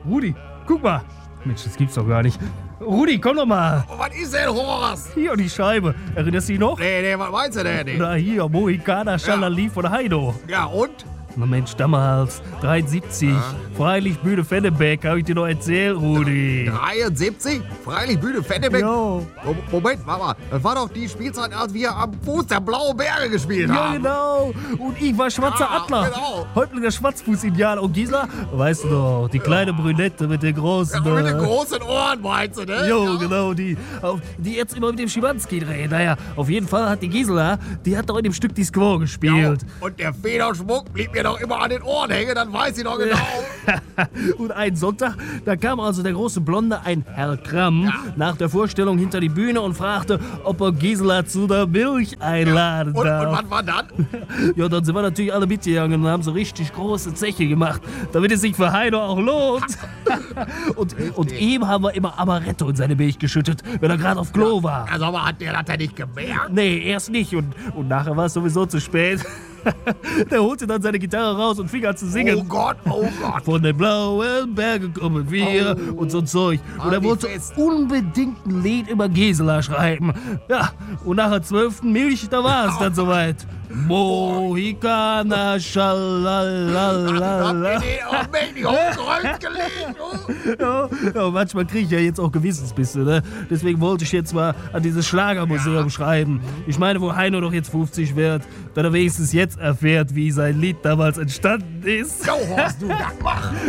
Rudi, guck mal. Mensch, das gibt's doch gar nicht. Rudi, komm doch mal. Oh, was ist denn, Horst? Hier, die Scheibe. Erinnerst du dich noch? Nee, was meinst du denn? Na hier, Mohikaner Schalali von Heido. Ja, und? Na Mensch, damals, 73, Freilich Bühne Fennebeck, hab ich dir noch erzählt, Rudi. 73? Freilich Bühne Fennebeck? Jo. Moment, Mama, das war doch die Spielzeit, als wir am Fuß der Blauen Berge gespielt Ja, haben. genau. Und ich war Schwarzer Ah, Adler. genau. Häuptling der Schwarzfuß-Indianer. Und Gisela, weißt du doch, die kleine Brünette mit den großen... Ja, mit den großen Ohren, meinst du, ne? Jo, Ja. genau, die jetzt immer mit dem Schimanski dreht. Naja, auf jeden Fall hat die Gisela, die hat doch in dem Stück die Squaw gespielt. Ja, und der Federschmuck blieb mir doch immer an den Ohren hängen, das weiß ich doch genau. Und einen Sonntag, da kam also der große Blonde, ein Herr Kramm, nach der Vorstellung hinter die Bühne und fragte, ob er Gisela zu der Milch einladen Und darf. was war dann? Ja, dann sind wir natürlich alle mitgegangen und haben so richtig große Zeche gemacht, damit es sich für Heido auch lohnt. und ihm haben wir immer Amaretto in seine Milch geschüttet, wenn er gerade auf Klo war. Also, aber hat der das ja nicht gemerkt? Nee, erst nicht. Und nachher war es sowieso zu spät. Der holte dann seine Gitarre raus und fing an zu singen. Oh Gott, oh Gott. Von den blauen Bergen kommen wir und so ein Zeug. Und er wie wollte fest. unbedingt ein Lied über Gisela schreiben. Ja, und nach der 12. Milch, da war es dann soweit. Mohikaner, schalalala. Hab ich den auch mächtig hochgerollt gelegt. Ja, manchmal kriege ich ja jetzt auch Gewissensbisse, ne? Deswegen wollte ich jetzt mal an dieses Schlagermuseum schreiben. Ich meine, wo Heino doch jetzt 50 wird, dass er wenigstens jetzt erfährt, wie sein Lied damals entstanden ist. Jo, Horst, du, das mach.